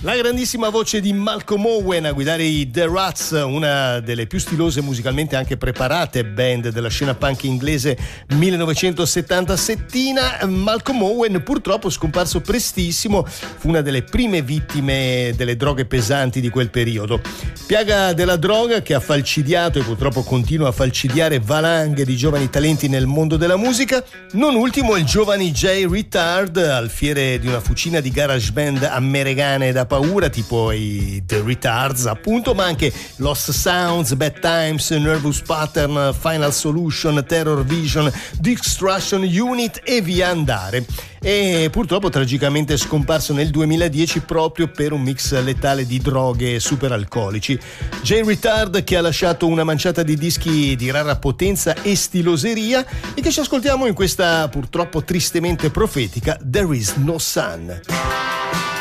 La grandissima voce di Malcolm Owen a guidare i The Ruts, una delle più stilose e musicalmente anche preparate band della scena punk inglese 1970. Malcolm Owen, purtroppo scomparso prestissimo, fu una delle prime vittime delle droghe pesanti di quel periodo. Piaga della droga che ha falcidiato e purtroppo continua a falcidiare valanghe di giovani talenti nel mondo della musica, non ultimo il giovane Jay Retard, alfiere di una fucina di garage band americane da paura, tipo i The Retards appunto, ma anche Lost Sounds, Bad Times, Nervous Pattern, Final Solution, Terror Vision, Destruction Unit e via andare. E purtroppo tragicamente scomparso nel 2010 proprio per un mix letale di droghe e superalcolici. Jay Retard, che ha lasciato una manciata di dischi di rara potenza e stiloseria e che ci ascoltiamo in questa purtroppo tristemente profetica There Is No Sun.